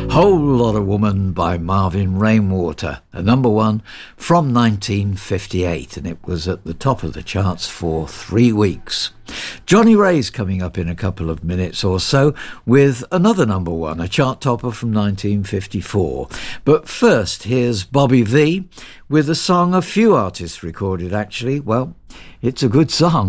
Whole Lotta Woman by Marvin Rainwater, a number one from 1958, and it was at the top of the charts for 3 weeks. Johnny Ray's coming up in a couple of minutes or so with another number one, a chart topper from 1954. But first, here's Bobby Vee with a song a few artists recorded, actually. Well, it's a good song.